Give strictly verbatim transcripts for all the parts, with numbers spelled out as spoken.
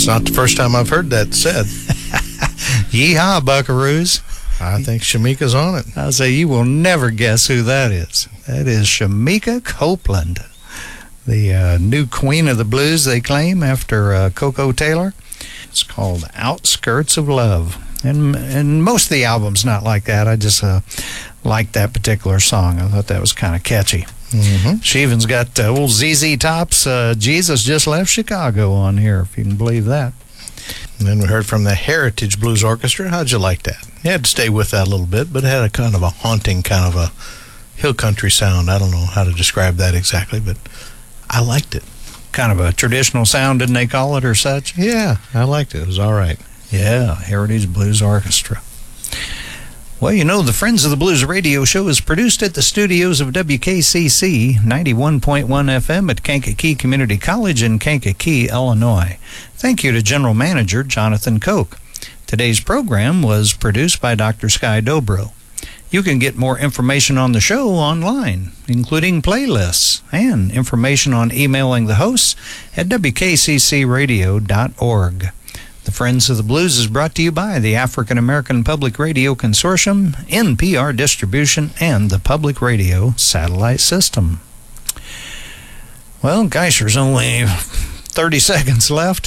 It's not the first time I've heard that said. Yeehaw, buckaroos. I think Shamika's on it. I'll say you will never guess who that is. That is Shamika Copeland, the uh, new queen of the blues, they claim, after uh, Coco Taylor. It's called Outskirts of Love. And and most of the album's not like that. I just uh, liked that particular song. I thought that was kind of catchy. Mm-hmm. She even's got uh, old Z Z Top's uh, Jesus Just Left Chicago on here, if you can believe that. And then we heard from the Heritage Blues Orchestra. How'd you like that? You had to stay with that a little bit, but it had a kind of a haunting, kind of a hill country sound. I don't know how to describe that exactly, but I liked it. Kind of a traditional sound, didn't they call it, or such? Yeah, I liked it. It was all right. Yeah, Heritage Blues Orchestra. Well, you know, the Friends of the Blues radio show is produced at the studios of W K C C ninety-one point one F M at Kankakee Community College in Kankakee, Illinois. Thank you to General Manager Jonathan Koch. Today's program was produced by Doctor Sky Dobro. You can get more information on the show online, including playlists and information on emailing the hosts at w k c c radio dot org. The Friends of the Blues is brought to you by the African American Public Radio Consortium, N P R Distribution, and the Public Radio Satellite System. Well, gosh, there's only thirty seconds left.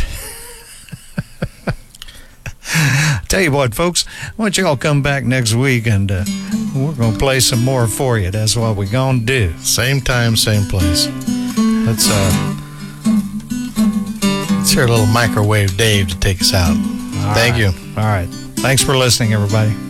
Tell you what, folks, why don't you all come back next week and uh, we're going to play some more for you. That's what we're going to do. Same time, same place. Let's, uh, let's hear a little microwave Dave to take us out. All Thank right. you. All right. Thanks for listening, everybody.